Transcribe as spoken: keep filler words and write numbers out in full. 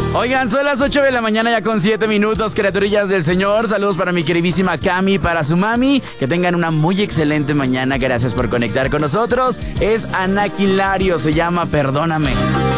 Oigan, son las ocho de la mañana ya con siete minutos, criaturillas del Señor. Saludos para mi queridísima Cami, para su mami. Que tengan una muy excelente mañana. Gracias por conectar con nosotros. Es Anaquilario, se llama Perdóname.